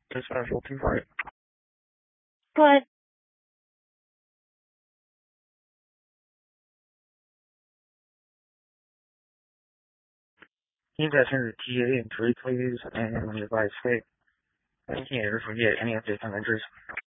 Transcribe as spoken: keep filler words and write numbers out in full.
The specialty right. Go ahead. Can you guys enter T A and three, please, and your advice state? Thank you. Never forget any updates on injuries.